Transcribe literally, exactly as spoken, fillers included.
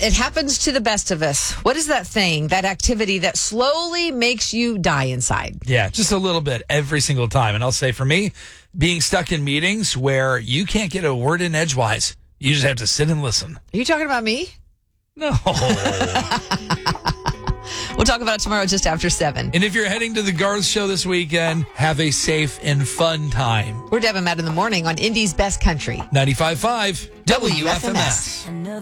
it happens to the best of us. What is that thing, that activity that slowly makes you die inside? Yeah, just a little bit every single time. And I'll say for me, being stuck in meetings where you can't get a word in edgewise. You just have to sit and listen. Are you talking about me? No. We'll talk about it tomorrow just after seven. And if you're heading to the Garth Show this weekend, have a safe and fun time. We're Deb and Matt in the morning on Indy's Best Country. ninety-five point five W F M S.